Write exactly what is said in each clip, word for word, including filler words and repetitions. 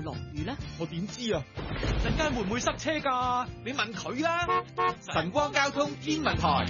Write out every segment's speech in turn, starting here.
落雨呢？ 我點知啊？陣間會唔會塞車㗎？你問佢啦。晨光交通天文台。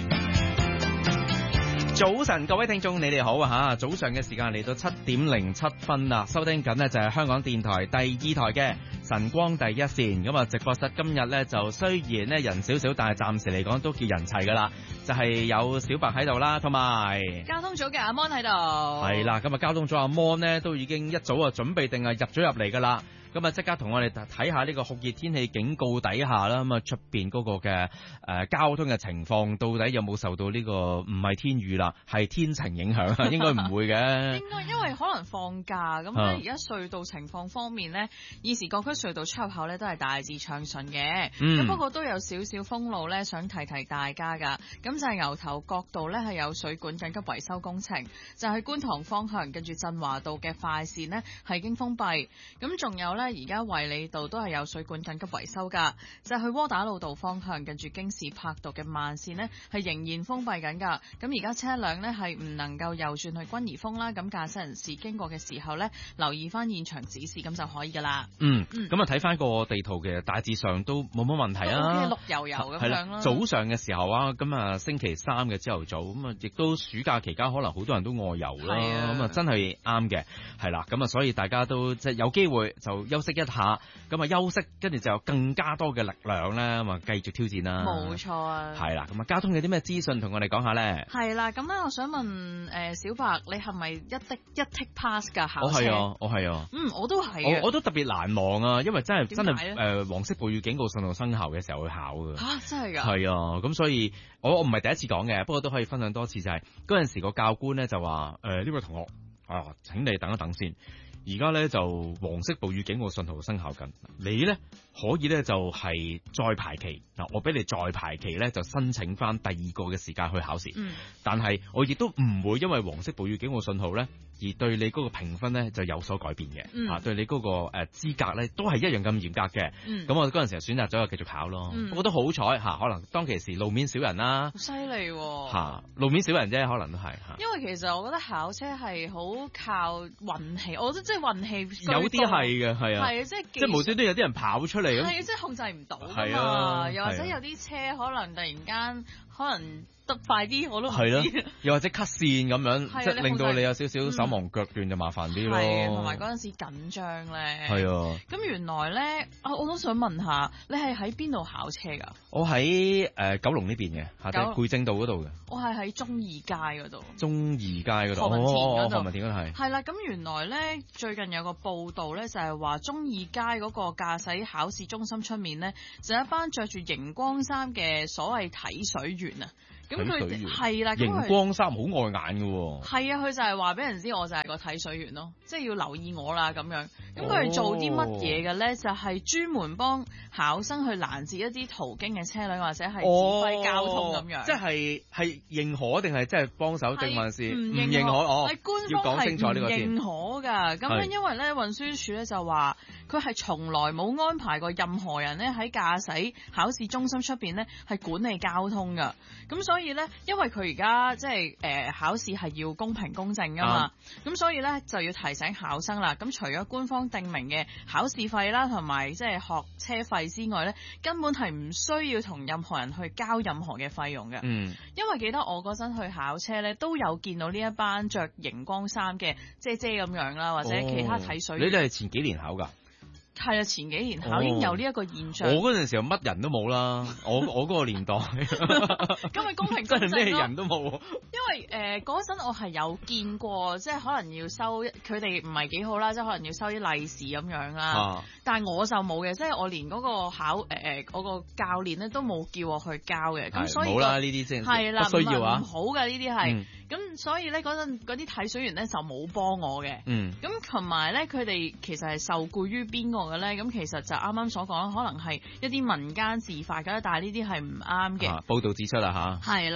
早晨，各位聽眾，你哋好啊吓！早上嘅時間嚟到七點零七分啦，收聽緊呢就係香港電台第二台嘅晨光第一線。咁啊，直播室今日呢就雖然呢人少少，但係暫時嚟講都叫人齊噶啦。就係、是、有小白喺度啦，同埋交通組嘅阿 Mon 喺度。 係啦，今日交通組阿 Mon 呢都已經一早啊準備定係入咗入嚟噶啦。咁啊，即刻同我哋睇下呢個酷熱天氣警告底下啦，咁啊出邊嗰個嘅誒、呃、交通嘅情況，到底有冇受到呢、這個唔係天雨啦，係天晴影響啊？應該唔會嘅。 應該因為可能放假咁咧，而家隧道情況方面咧，現時各區隧道出入口咧都係大致暢順嘅。咁、嗯、不過都有少少封路咧，想提提大家噶。咁就係牛頭角道咧係有水管緊急維修工程，就係、是、觀塘方向跟住振華道嘅快線呢係已經封閉。咁仲有咧，而家衛理道都係有水管緊急維修噶，就係、是、去窩打老道方向近住京士柏道嘅慢線呢係仍然封閉緊噶。咁而家車輛呢係唔能夠右轉去君怡峰啦。咁駕駛人士經過嘅時候呢，留意翻現場指示咁就可以噶啦。 嗯，咁啊睇翻個地圖嘅大致上都冇乜問題啊。 綠油油咁樣啦。 早上嘅時候啊，咁啊星期三嘅朝頭早，咁啊亦都暑假期間可能好多人都外遊啦。咁啊真係啱嘅，係啦。咁啊所以大家都即係有機會就休息一下，咁啊休息，跟住就有更加多嘅力量咧，咁啊繼續挑戰啦。 冇錯啊。係啦，咁啊交通有啲咩資訊同我哋講下咧？ 係啦，咁咧我想問誒、呃、小白，你係咪一的一 take pass 噶考車？ 我係啊，我係啊。 嗯，我都係。 我我都特別難忘啊，因為真係真係誒黃色暴雨警告信號生效嘅時候去考㗎。 吓，真係㗎？ 係啊，咁所以我我唔係第一次講嘅，不過都可以分享多次，就係嗰陣時個教官咧就話誒呢位同學啊，請你等一等先。而家咧就黃色暴雨警告信號生效緊，你咧可以咧就係、是、再排期嗱，我俾你再排期咧就申請翻第二個嘅時間去考試。嗯，但係我亦都唔會因為黃色暴雨警告信號咧而對你嗰個評分咧就有所改變嘅。嗯，啊對你嗰個誒資格咧都係一樣咁嚴格嘅。嗯，咁我嗰陣時就選擇咗繼續考咯。嗯，我覺得好彩吓，可能當其時路面少人啦。 好犀利喎！ 吓，路面少人啫，可能都係吓。 因為其實我覺得考車係好靠運氣，我覺得即係運氣。 有啲係嘅，係啊， 係啊，即係即係無端端有啲人跑出嚟咁， 係啊，即係控制唔到㗎嘛， 啊， 又或者有啲車可能突然間可能得快啲，我都唔知。係咯， 又或者 cut 線咁樣，即係令到你有少少手忙腳亂就麻煩啲咯。 係，同埋嗰陣時緊張咧。 係啊。咁原來咧，啊，我都想問下，你係喺邊度考車㗎？ 我喺誒、呃、九龍呢邊嘅，下低貝正道嗰度嘅。 我係喺忠義街嗰度。 忠義街嗰度。 何文田嗰度。 何文田嗰度係。 係啦，咁原來咧最近有個報道咧，就係話忠義街嗰個駕駛考試中心出面咧，就有一班着住熒光衫嘅所謂睇水員啊。咁佢係啦， 熒光衫好礙眼嘅喎。 係啊，佢就係話俾人知，我就係個睇水員咯，即係要留意我啦咁樣。咁佢係做啲乜嘢嘅咧？就係、是、專門幫考生去攔截一啲途經嘅車輛，或者係指揮交通咁樣。 哦、即係係認可定係即係幫手定還是唔認， 認可？ 哦， 係官方係唔認可㗎。咁樣因為咧運輸署咧就話佢係從來冇安排過任何人咧喺駕駛考試中心出邊咧係管理交通㗎。咁所以所以咧，因為佢而家即係誒考試係要公平公正噶嘛，咁、啊、所以咧就要提醒考生啦。咁除咗官方定明嘅考試費啦，同埋即係學車費之外咧，根本係唔需要同任何人去交任何嘅費用嘅。嗯，因為記得我嗰陣去考車咧，都有見到呢一班着熒光衫嘅姐姐咁樣啦，或者其他睇水、哦。 你哋係前幾年考㗎？ 係啊，前幾年考已經有呢一個現象。 哦、我嗰陣時候乜人都冇啦，我我嗰個年代， 咁咪公平公正咯。真係咩人都冇。 因為誒嗰陣我係有見過，即係可能要收佢哋唔係幾好啦，即係可能要收啲利是咁樣啦。啊、但係我就冇嘅，即係我連嗰個考誒誒嗰個教練咧都冇叫我去交嘅。咁所以冇啦呢啲先係啦，唔需要啊，唔好㗎呢啲係。咁、嗯、所以咧嗰陣嗰啲睇水員咧就冇幫我嘅。嗯。咁同埋咧，佢哋其實係受僱於邊個嘅咧？咁其實就啱啱所講，可能係一啲民間自發嘅，但係呢啲係唔啱嘅。報道指出啦吓。係啦。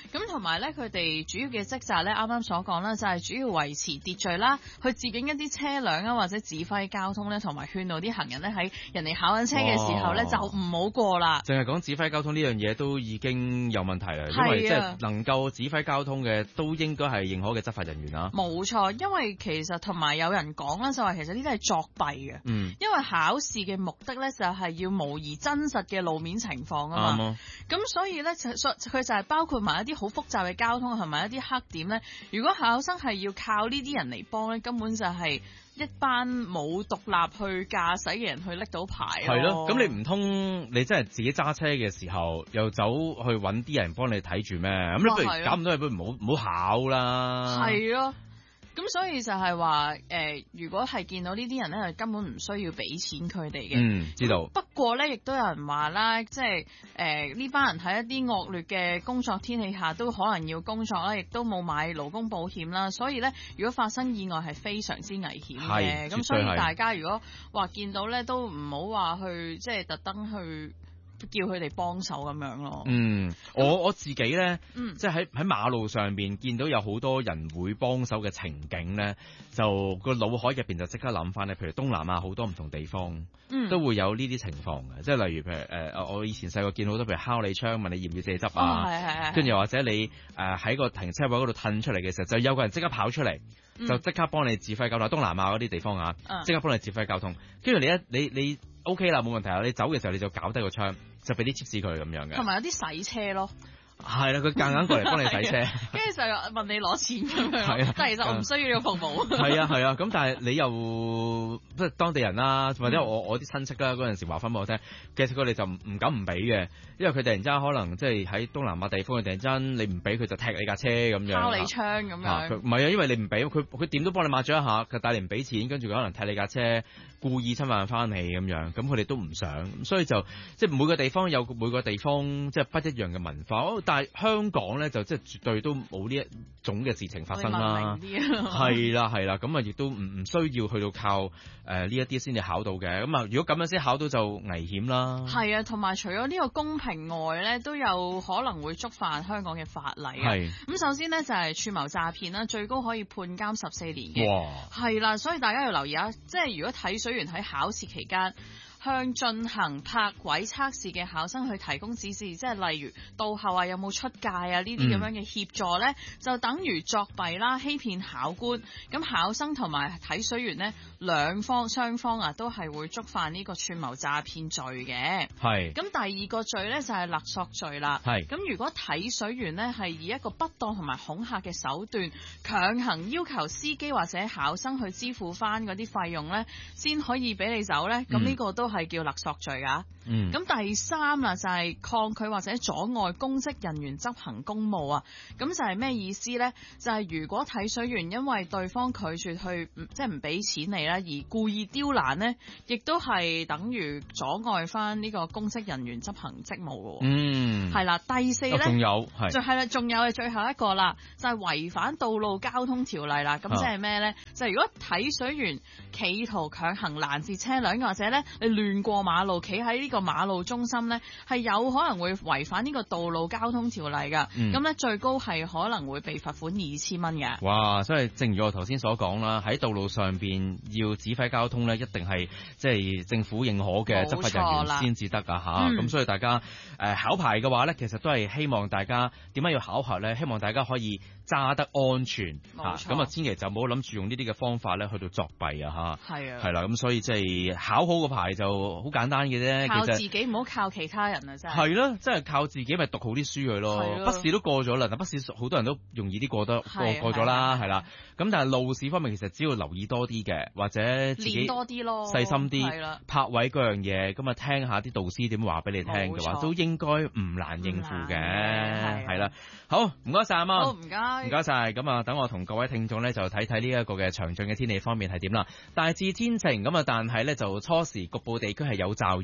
咁同埋咧，佢哋主要嘅職責咧，啱啱所講啦，就係主要維持秩序啦，去截警一啲車輛啊，或者指揮交通咧，同埋勸導啲行人咧喺人哋考緊車嘅時候咧，就唔好過啦。 淨係講指揮交通呢樣嘢都已經有問題啦，因為即係能夠指揮交通嘅都應該係認可嘅執法人員啦。 冇錯，因為其實同埋有人講啦，就話其實呢啲係作弊嘅。嗯。因為考試嘅目的咧，就係要模擬真實嘅路面情況啊嘛。咁、嗯、所以咧，佢就係包括埋一啲好複雜嘅交通同埋一啲黑點咧。如果考生係要靠呢啲人嚟幫咧，根本就係一班冇獨立去駕駛嘅人去拎到牌。係咯， 咁你唔通你真係自己揸車嘅時候，又走去揾啲人幫你睇住咩？咁你不如搞咁多嘢，不如唔好唔好考啦。係咯。 咁所以就係話，誒、呃，如果係見到呢啲人咧，根本唔需要俾錢佢哋嘅。 嗯，知道。 不過咧，亦都有人話啦，即係誒呢班人喺一啲惡劣嘅工作天氣下，都可能要工作啦，亦都冇買勞工保險啦，所以咧，如果發生意外係非常之危險嘅。咁所以大家如果話見到咧，都唔好話去即係特登去叫佢哋幫手咁樣咯。 嗯，我我自己咧，嗯、即係喺喺馬路上邊見到有好多人會幫手嘅情景咧，就個腦海入邊就即刻諗翻咧，譬如東南亞好多唔同地方、嗯、都會有呢啲情況嘅，即係例如譬如誒、呃，我以前細個見好多譬如敲你窗問你要唔要蔗汁啊，跟住又或者你誒喺、呃、個停車位嗰度褪出嚟嘅時候，就有個人即刻跑出嚟，嗯、就即刻幫你指揮交通。東南亞嗰啲地方啊，即、嗯、刻幫你指揮交通。跟住你一你你。你 O K 啦，冇問題啦。你走嘅時候你就搞低個窗，就俾啲 tips 佢咁樣嘅。 同埋有啲洗車咯。 係啦，佢夾硬過嚟幫你洗車， 跟住就問你攞錢咁樣。係啊，但係其實我唔需要呢個服務。係啊係啊，咁但係你又即係當地人啦，或者我我啲親戚啦，嗰陣時話翻俾我聽，其實佢哋就唔唔敢唔俾嘅，因為佢突然之間可能即係喺東南亞地方，佢突然之間你唔俾佢就踢你架車咁樣， 敲你窗咁樣。 唔係啊，因為你唔俾佢，佢點都幫你抹咗一下，佢但係你唔俾錢，跟住佢可能踢你架車，故意侵犯翻你咁樣，咁佢哋都唔想，所以就即係每個地方有每個地方即係不一樣嘅文化。但係香港咧就即係絕對都冇呢一種嘅事情發生啦。係啦係啦，咁啊亦都唔唔需要去到靠誒呢一啲先至考到嘅。咁啊如果咁樣先考到就危險啦。係啊，同埋除咗呢個公平外咧，都有可能會觸犯香港嘅法例。係咁，首先呢，就係串謀詐騙啦，最高可以判監十四年嘅。哇！係啦，所以大家要留意啊，即係如果睇水員喺考試期間向進行泊位測試嘅考生去提供指示，即係例如到後啊有冇出界啊呢啲咁樣嘅協助呢、嗯、就等於作弊啦、欺騙考官。咁考生同埋睇水員呢兩方雙方啊都係會觸犯呢個串謀詐騙罪嘅。係。咁第二個罪呢，就係勒索罪啦。係。咁如果睇水員呢係以一個不當同埋恐嚇嘅手段強行要求司機或者考生去支付翻嗰啲費用呢，先可以俾你走呢。咁呢個都係係叫勒索罪噶，嗯，咁第三啊就係抗拒或者阻礙公職人員執行公務啊，咁就係咩意思咧？就係、是、如果睇水員因為對方拒絕去，即係唔俾錢你啦，而故意刁難咧，亦都係等於阻礙翻呢個公職人員執行職務嘅。嗯，係啦，第四咧，仲、哦、有係，就係啦，仲有係最後一個啦，就係、是、違反道路交通條例啦。咁即係咩咧？就係、是、如果睇水員企圖強行攔截車輛，或者咧你亂過馬路，企喺呢個馬路中心咧，係有可能會違反呢個道路交通條例噶。咁、嗯、咧最高係可能會被罰款二千蚊嘅。哇！所以正如我頭先所講啦，喺道路上邊要指揮交通咧，一定係即係政府認可嘅執法人員先至得噶吓。咁、嗯、所以大家誒、呃、考牌嘅話咧，其實都係希望大家點解要考核咧？希望大家可以揸得安全吓，咁啊千祈就唔好諗住用呢啲嘅方法咧去到作弊啊吓。係啊，係啦，咁所以即係考好個牌就好簡單嘅啫，靠自己唔好靠其他人啊！真係係咯，真係靠自己咪讀好啲書佢咯。筆試都過咗啦，但筆試好多人都容易啲過得過過咗啦，係啦。咁但係路試方面其實只要留意多啲嘅，或者自己練多啲咯，細心啲，泊位嗰樣嘢，咁啊聽下啲導師點話俾你聽嘅話，都應該唔難應付嘅，係啦。好，唔該晒阿媽，好唔該，唔該晒。咁啊，等我同各位聽眾咧就睇睇呢一個嘅詳盡嘅天氣方面係點啦。大致天晴咁啊，但係咧就初時局部地區係有驟雨，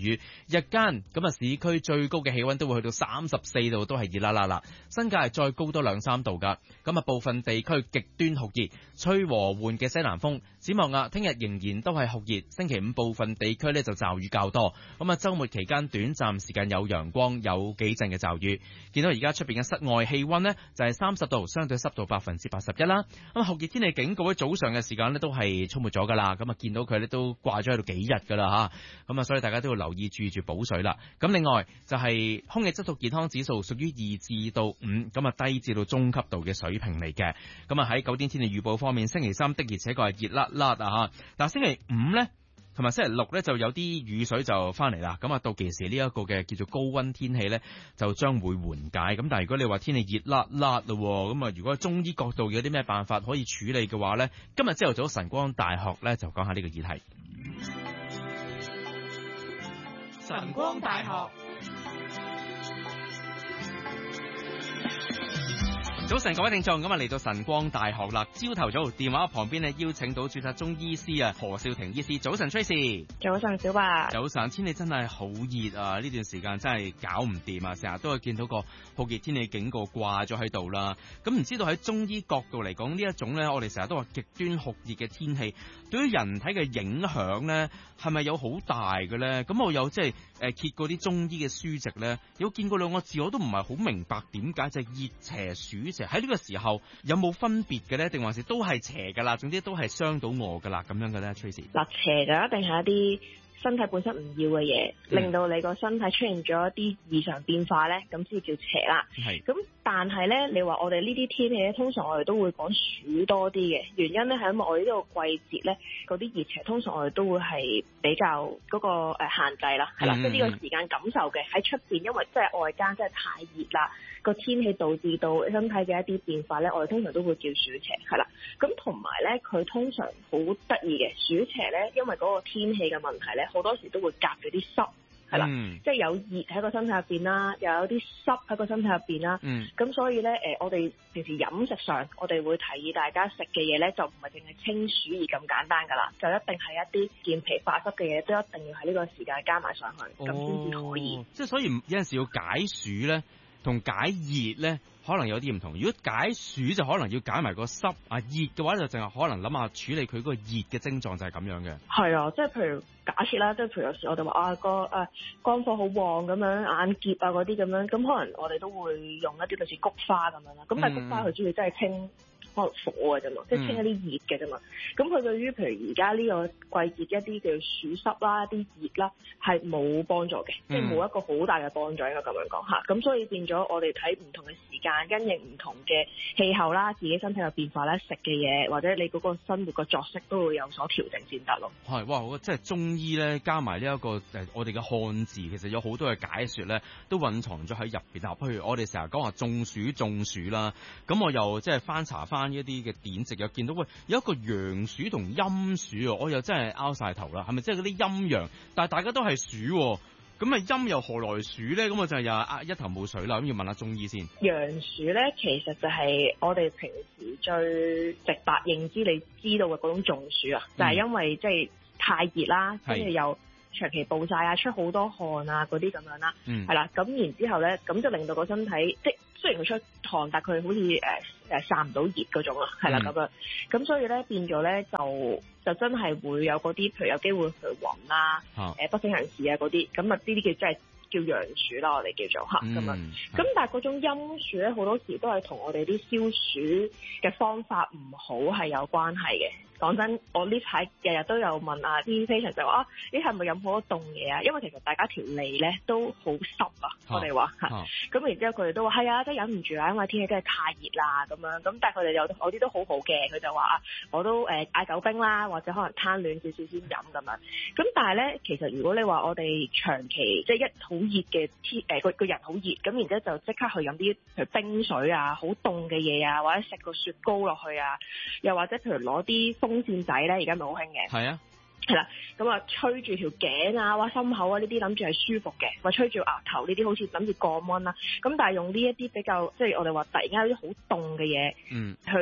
日間咁啊，市區最高嘅氣溫都會去到三十四度，都係熱辣辣啦。新界係再高多兩三度㗎。咁啊，部分地區極端酷熱，吹和緩嘅西南風。展望啊，聽日仍然都係酷熱。星期五部分地區呢就驟雨較多。咁啊，週末期間短暫時間有陽光，有幾陣嘅驟雨。見到而家出邊嘅室外氣溫呢，就係三十度，相對濕度百分之八十一啦。咁酷熱天氣警告喺早上嘅時間呢都係出沒咗㗎啦。咁啊，見到佢呢都掛咗喺度幾日㗎啦嚇。咁啊，所以大家都要留意注意住補水啦。咁另外就係空氣質素健康指數屬於二至到五，咁啊低至到中級度嘅水平嚟嘅。咁啊喺九點天氣預報方面，星期三的而且確係熱辣辣啊嚇，但係星期五呢，同埋星期六呢，就有啲雨水就翻嚟啦。咁啊到期時呢一個嘅叫做高溫天氣呢，就將會緩解。咁但係如果你話天氣熱辣辣咯，咁啊如果中醫角度有啲咩辦法可以處理嘅話呢，今日朝頭早晨光大學呢，就講下呢個議題。 晨光大學早晨各位聽眾，咁啊嚟到晨光大學啦。朝頭早電話旁邊呢，邀請到註冊中醫師啊何少婷醫師。早晨 Tracy。 早晨小白。 早晨，天氣真係好熱啊！呢段時間真係搞唔掂啊，成日都係見到個酷熱天氣警告掛咗喺度啦。咁唔知道喺中醫角度嚟講，呢一種呢，我哋成日都話極端酷熱嘅天氣對於人體嘅影響呢，係咪有好大嘅呢？咁我有即係誒揭過啲中醫嘅書籍呢，有見過兩個字我都唔係好明白點解，就係熱邪暑邪。喺呢個時候有冇分別嘅呢？定還是都係邪㗎啦？總之都係傷到我㗎啦，咁樣嘅咧 Tracy。 嗱，邪就一定係一啲身體本身唔要嘅嘢，嗯、令到你個身體出現咗一啲異常變化咧，咁先叫邪啦。係。咁但係咧，你話我哋呢啲天氣咧，通常我哋都會講暑多啲嘅，原因咧係因為我哋呢個季節咧，嗰啲熱邪通常我哋都會係比較嗰個誒限制啦，係啦，即係呢個時間感受嘅喺出邊，因為即係外間真係太熱啦。個天氣導致到身體嘅一啲變化咧，我哋通常都會叫暑邪，係啦。咁同埋咧，佢通常好得意嘅暑邪咧，因為嗰個天氣嘅問題咧，好多時都會夾咗啲濕，係啦，嗯、即係有熱喺個身體入邊啦，又有啲濕喺個身體入邊啦。咁、嗯、所以咧，誒，我哋平時飲食上，我哋會提議大家食嘅嘢咧，就唔係淨係清暑而咁簡單噶啦，就一定係一啲健脾化濕嘅嘢，都一定要喺呢個時間加埋上去，咁先至可以。 即係所以有陣時要解暑咧，同解熱咧，可能有啲唔同。如果解暑就可能要解埋個濕啊，熱嘅話就淨係可能諗下處理佢嗰個熱嘅症狀，就係咁樣嘅。係啊，即係譬如假設啦，即係譬如有時我哋話啊個誒肝火好旺咁樣，眼澀啊嗰啲咁樣，咁可能我哋都會用一啲類似菊花咁樣啦。咁但係菊花佢主要真係清可能火嘅啫嘛，即係清一啲熱嘅啫嘛。咁佢、嗯、對於譬如而家呢個季節一啲叫暑濕啦、一啲熱啦，係冇幫助嘅，嗯、即係冇一個好大嘅幫助，應該咁樣講嚇。咁所以變咗我哋睇唔同嘅時間，因應唔同嘅氣候啦，自己身體嘅變化咧，食嘅嘢或者你嗰個生活個作息都會有所調整先得咯。係哇，我即係中醫咧，加埋呢一個誒，我哋嘅漢字其實有好多嘅解説咧，都蘊藏咗喺入邊啊。譬如我哋成日講話中暑中暑啦，咁我又即係翻查翻一啲嘅典籍，又見到喂有一個陽暑同陰暑啊，我又真係拗晒頭啦。係咪即係嗰啲陰陽？但係大家都係暑，咁啊陰又何來暑咧？咁我就又啊一頭霧水啦。咁要問下中醫先。 陽暑咧，其實就係我哋平時最直白認知你知道嘅嗰種中暑啊，嗯、就係因為即係太熱啦，跟住又長期暴曬啊，出好多汗啊嗰啲咁樣啦，係啦、嗯，咁然之後咧，咁就令到個身體即雖然佢出汗，但佢好似誒誒散唔到熱嗰種啊，係啦咁樣，咁所以咧變咗咧就就真係會有嗰啲，譬如有機會去暈啦，誒不省人事啊嗰啲，咁啊呢啲叫真係叫陽暑啦，我哋叫做嚇咁啊。咁、嗯、但係嗰種陰暑咧，好多時都係同我哋啲消暑嘅方法唔好係有關係嘅。講真，我呢排日日都有問啊啲 patient 就話啊，你係咪飲好多凍嘢啊？因為其實大家條脷咧都好濕啊，我哋話嚇。咁然之後佢哋都話係啊，真係忍唔住啦，因為天氣真係太熱啦咁樣。咁但係佢哋有有啲都好好嘅，佢就話啊，我都誒嗌狗冰啦，或者可能攤暖少少先飲咁樣。咁但係咧，其實如果你話我哋長期即係一好熱嘅天誒個個人好熱，咁然之後就即刻去飲啲譬如冰水啊、好凍嘅嘢啊，或者食個雪糕落去啊，又或者譬如攞啲風扇仔咧，而家咪好興嘅。係啊，係啦，咁啊吹住條頸啊、或心口啊呢啲，諗住係舒服嘅，或吹住額頭呢啲，好似諗住降溫啦。咁但係用呢一啲比較，即係我哋話突然間有啲好凍嘅嘢，嗯，去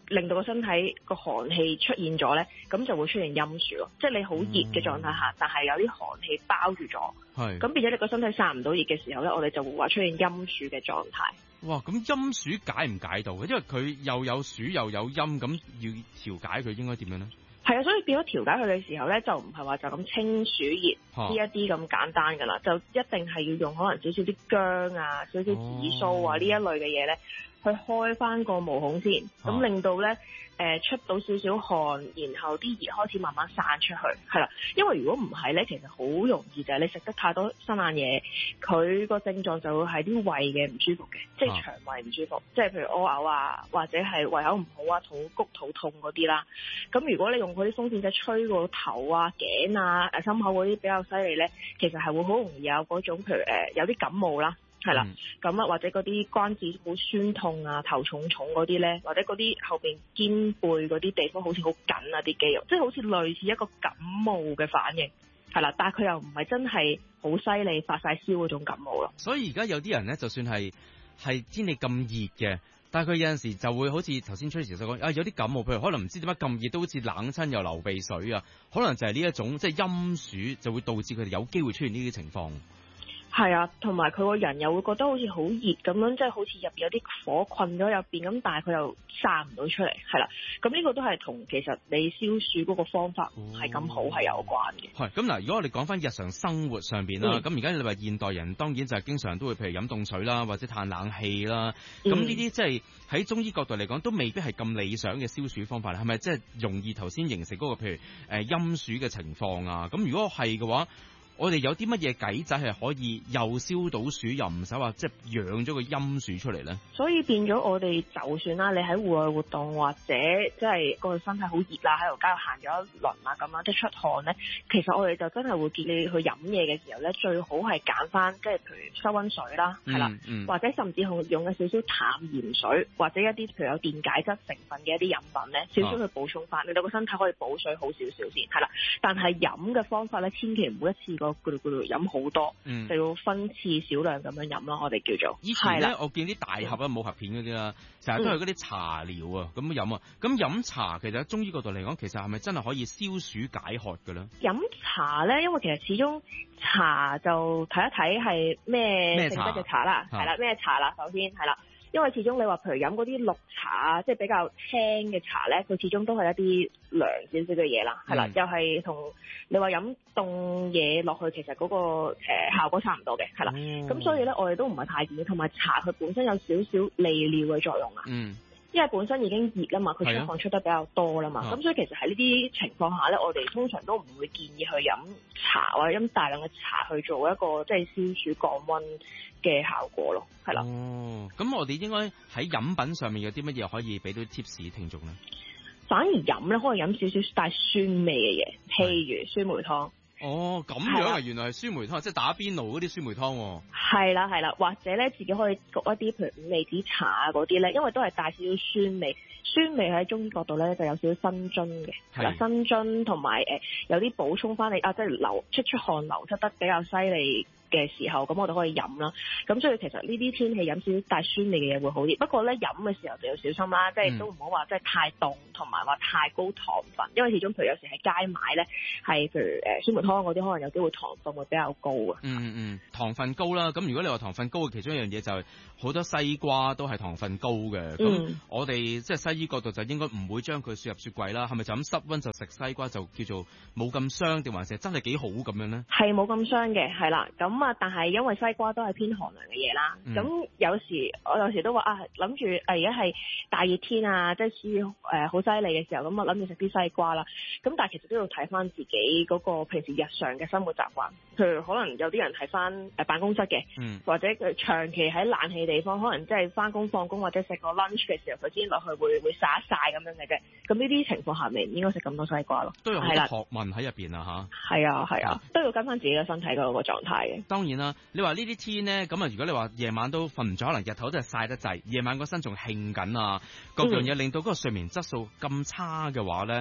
令到個身體個寒氣出現咗咧，咁就會出現陰暑咯。即係你好熱嘅狀態下，但係有啲寒氣包住咗，係咁變咗你個身體散唔到熱嘅時候咧，我哋就會話出現陰暑嘅狀態。 哇！咁陰暑解唔解到嘅？因為佢又有暑又有陰，咁要調解佢應該點樣咧？ 係啊，所以變咗調解佢嘅時候咧，就唔係話就咁清暑熱呢一啲咁簡單噶啦，就一定係要用可能少少啲薑啊、少少紫蘇啊呢、哦、一類嘅嘢咧，去開翻個毛孔先，咁、啊、令到咧誒、呃、出到少少汗，然後啲熱開始慢慢散出去，係啦。因為如果唔係咧，其實好容易就係你食得太多辛辣嘢，佢個症狀就會係啲胃嘅唔舒服嘅，即係腸胃唔舒服，即係譬如屙嘔啊，或者係胃口唔好啊、肚谷肚痛嗰啲啦。咁如果你用嗰啲風扇仔吹個頭啊、頸啊、誒心口嗰啲比較犀利咧，其實係會好容易有嗰種譬如誒、呃、有啲感冒啦。係啦，咁啊、嗯、或者嗰啲關節好酸痛啊、頭重重嗰啲咧，或者嗰啲後邊肩背嗰啲地方好似好緊啊啲肌肉，即係好似類似一個感冒嘅反應，係啦，但係佢又唔係真係好犀利發晒燒嗰種感冒咯。 所以而家有啲人咧，就算係係天氣咁熱嘅，但係佢有陣時就會好似頭先 Tracy 所講啊，有啲感冒，譬如可能唔知點解咁熱都好似冷親又流鼻水啊，可能就係呢一種即係陰暑就會導致佢哋有機會出現呢啲情況。 係啊，同埋佢個人又會覺得好似好熱咁樣，即係好似入邊有啲火困咗入邊咁，但係佢又散唔到出嚟，係啦。咁呢個都係同其實你消暑嗰個方法唔係咁好係有關嘅。係咁嗱，如果我哋講翻日常生活上邊啦，咁而家你話現代人當然就係經常都會譬如飲凍水啦，或者嘆冷氣啦，咁呢啲即係喺中醫角度嚟講都未必係咁理想嘅消暑方法，係咪即係容易頭先形成嗰個譬如誒陰暑嘅情況啊？咁如果係嘅話，我哋有啲乜嘢計仔係可以又消到暑，又唔使話即係養咗個陰暑出嚟咧？ 所以變咗我哋就算啦，你喺戶外活動或者即係個身體好熱啦，喺度街度行咗一輪啊咁樣，即係出汗咧，其實我哋就真係會建議你去飲嘢嘅時候咧，最好係揀翻即係譬如收溫水啦，係啦、嗯嗯，或者甚至用用嘅少少淡鹽水，或者一啲譬如有電解質成分嘅一啲飲品咧，少少去補充翻，令到個身體可以補水好少少先，係啦。但係飲嘅方法咧，千祈唔好一次過咕嚕咕嚕飲好多，嗯、就要分次少量咁樣飲咯。我哋叫做以前咧， 我見啲大盒啊、冇盒片嗰啲啦，成日都係嗰啲茶療啊咁樣飲啊。咁飲茶其實喺中醫角度嚟講，其實係咪真係可以消暑解渴嘅咧？ 飲茶咧，因為其實始終茶就睇一睇係咩性質嘅茶啦，係啦咩茶啦，首先係啦。因為始終你話譬如飲嗰啲綠茶啊，即係比較輕嘅茶咧，佢始終都係一啲涼少少嘅嘢啦，係啦、嗯，又係同你話飲凍嘢落去，其實嗰、嗰個、呃、效果差唔多嘅，係啦。咁、嗯、所以咧，我哋都唔係太建議，同埋茶佢本身有少少利尿嘅作用啊。嗯。因為本身已經熱啦嘛，佢出汗出得比較多啦嘛，咁、啊、所以其實喺呢啲情況下咧，我哋通常都唔會建議去飲茶或者飲大量嘅茶去做一個即係消暑降溫嘅效果咯，係啦。 哦，咁我哋應該喺飲品上面有啲乜嘢可以俾到 tips 聽眾咧？ 反而飲咧可以飲少少帶酸味嘅嘢，譬如酸梅湯。 哦，咁樣啊，原來係酸梅湯，即係打邊爐嗰啲酸梅湯喎。 係啦係啦，或者咧自己可以焗一啲譬如五味子茶啊嗰啲咧，因為都係帶少少酸味。酸味喺中醫角度咧就有少少生津嘅，係啦，生津同埋誒有啲補充翻你啊，即係流出出汗流出得比較犀利嘅時候，咁我哋可以飲啦。咁所以其實呢啲天氣飲少少帶酸味嘅嘢會好啲。不過咧飲嘅時候就要小心啦，即係都唔好話即係太凍，同埋話太高糖分，因為始終譬如有時喺街買咧係譬如誒酸梅湯嗰啲，可能有機會糖分會比較高啊。 嗯嗯，糖分高啦。咁如果你話糖分高嘅其中一樣嘢就係好多西瓜都係糖分高嘅。咁、嗯、我哋即係西醫角度就應該唔會將佢輸入雪櫃啦。係咪就咁室溫就食西瓜就叫做冇咁傷，定還是真係幾好咁樣咧？係冇咁傷嘅，係啦。咁啊，但係因為西瓜都係偏寒涼嘅嘢啦。咁、嗯、有時我有時都話啊，諗住誒而家係大熱天啊，即係暑誒好犀利嘅時候，咁我諗住食啲西瓜啦。咁但係其實都要睇翻自己嗰個平時日常嘅生活習慣。譬如可能有啲人係翻誒辦公室嘅，嗯、或者佢長期喺冷氣地方，可能即係翻工放工或者食個 lunch 嘅時候，佢先落去會會曬一曬咁樣嘅啫。咁呢啲情況下面唔應該食咁多西瓜咯。都有好多學問喺入邊啊嚇。係啊係啊，啊，都要跟翻自己嘅身體嗰個狀態嘅。當然啦， 你話呢啲天咧，咁啊如果你話夜晚都瞓唔著，可能日頭都係曬得滯，夜晚個身仲興緊啊，各樣嘢令到嗰個睡眠質素咁差嘅話咧。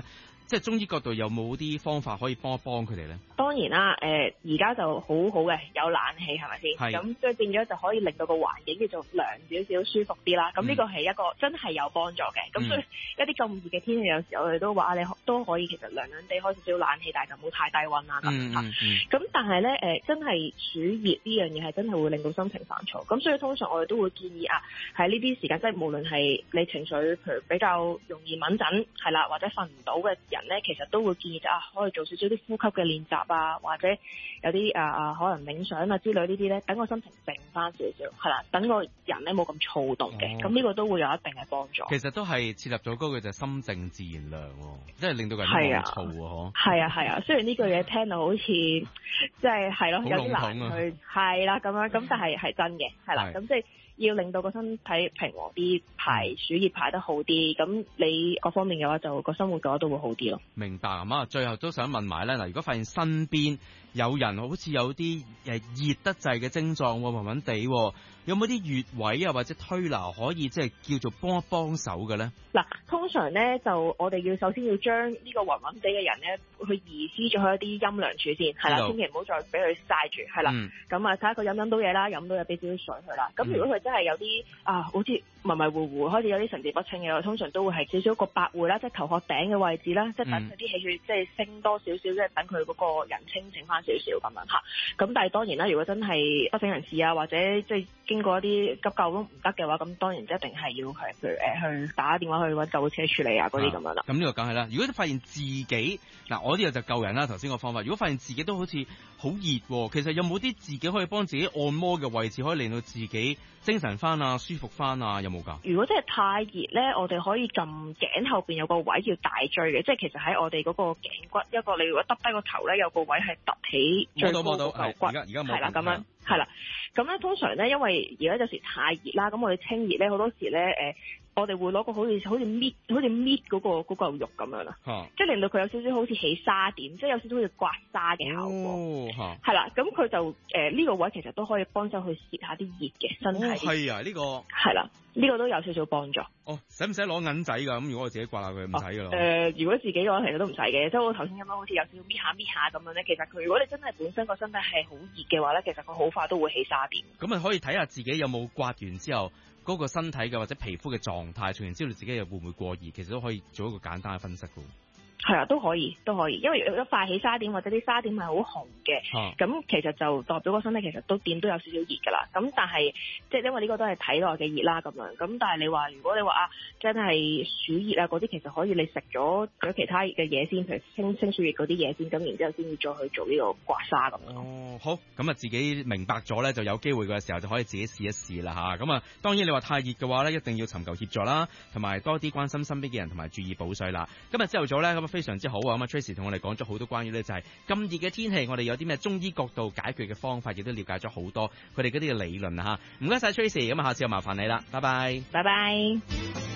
即係中醫角度有冇啲方法可以幫一幫佢哋咧？ 當然啦，誒而家就好好嘅，有冷氣係咪先？係。咁所以變咗就可以令到個環境叫做涼少少、舒服啲啦。咁呢、嗯、個係一個真係有幫助嘅。咁、嗯、所以一啲咁熱嘅天氣，有時我哋都話你都可以其實涼涼地開少少冷氣，但係就唔好太低溫啦咁嚇。咁、嗯嗯、但係咧誒，真係暑熱呢樣嘢係真係會令到心情煩躁。咁所以通常我哋都會建議啊，喺呢啲時間，即係無論係你情緒譬如比較容易敏感係啦，或者瞓唔到嘅人咧，其實都會建議就啊，可以做少少啲呼吸嘅練習啊，或者有啲啊啊可能冥想啊之類呢啲咧，等個心情靜翻少少，係啦，等個人咧冇咁躁動嘅，咁呢、哦、個都會有一定嘅幫助。其實都係設立咗嗰句就係心靜自然涼，即係令到個人冇咁躁喎，嗬。係啊係啊，雖然呢句嘢聽到好似即係係咯有啲難去係啦咁樣，咁但係係真嘅，係啦，咁即係。要令到個身體平和啲，排暑熱排得好啲，咁你各方面嘅話就個生活嘅話都會好啲咯。 明白咁啊！最後都想問埋咧，嗱，如果發現身邊有人好似有啲誒熱得滯嘅症狀，暈暈地，有冇啲穴位啊或者推拿可以即係叫做幫一幫手嘅咧？ 嗱，通常咧就我哋要首先要將呢個暈暈地嘅人咧去移師咗去一啲陰涼處先，係啦，千祈唔好再俾佢曬住，係啦。咁啊睇下佢飲飲到嘢啦，飲到嘢俾少少水佢啦。咁、嗯、如果佢真係有啲啊，好似迷迷糊糊開始有啲神志不清嘅，我通常都會係少少個百會啦，即係頭殼頂嘅位置啦，即係等佢啲氣血即係升多少少，即係等佢嗰個人清醒翻少少咁樣嚇。咁但係當然啦，如果真係不省人事啊，或者即係經過一啲急救都唔得嘅話，咁當然一定係要係譬如誒去打電話去揾救護車處理啊嗰啲咁樣啦。咁呢個梗係啦。如果發現自己嗱，我呢個就救人啦。頭先個方法，如果發現自己都好似好熱，其實有冇啲自己可以幫自己按摩嘅位置，可以令到自己精神翻啊、舒服翻啊？有冇㗎？ 如果真係太熱咧，我哋可以撳頸後邊有個位叫大椎嘅，即係其實喺我哋嗰個頸骨一個，你如果耷低個頭咧，有個位係凸起最高嗰嚿骨。而家而家冇。係啦，咁樣係啦。咁咧通常咧，因為而家有時太熱啦，咁我哋清熱咧好多時咧誒。呃我哋會攞個好似好似搣好似搣嗰個嗰嚿肉咁樣啦，啊、即係令到佢有少少好似起沙點，即係有少少好似刮痧嘅效果，係啦、哦。咁佢就誒呢、呃這個位其實都可以幫手去泄下啲熱嘅身體。 係、哦、啊，呢、這個係啦，呢、這個都有少少幫助。 哦，使唔使攞銀仔㗎？咁如果我自己刮下佢唔使㗎咯。誒、 呃，如果自己嘅話，其實都唔使嘅。即係我頭先咁樣，好似有少少搣下搣下咁樣咧。其實佢如果你真係本身個身體係好熱嘅話咧，其實佢好快都會起沙點。 咁啊，可以睇下自己有冇刮完之後。嗰個身體嘅或者皮膚嘅狀態，從而知道自己又會唔會過熱，其實都可以做一個簡單嘅分析嘅。 係啊，都可以，都可以，因為有一塊起沙點或者啲沙點係好紅嘅，咁、啊、其實就代表個身體其實都點都有少少熱㗎啦。咁但係即係因為呢個都係體內嘅熱啦，咁樣。咁但係你話如果你話啊，真係暑熱啊嗰啲，其實可以你食咗咗其他嘅嘢先，譬如清清暑熱嗰啲嘢先，咁然之後先至再去做呢個刮痧咁樣。 哦，好，咁啊自己明白咗咧，就有機會嘅時候就可以自己試一試啦吓。咁啊，當然你話太熱嘅話咧，一定要尋求協助啦，同埋多啲關心身邊嘅人，同埋注意補水啦。今日朝頭早咧，咁啊非常之好啊！咁啊 Tracy 同我哋講咗好多關於咧就係咁熱嘅天氣，我哋有啲咩中醫角度解決嘅方法，亦都了解咗好多佢哋嗰啲嘅理論啊吓。唔該晒 Tracy，咁啊下次又麻煩你啦，拜拜， 拜拜。